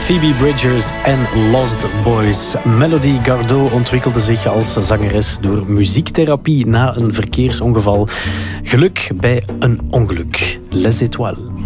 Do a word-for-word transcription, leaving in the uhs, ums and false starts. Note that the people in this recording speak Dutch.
Phoebe Bridgers en Lost Boys. Melody Gardot ontwikkelde zich als zangeres door muziektherapie na een verkeersongeval. Geluk bij een ongeluk. Les Étoiles.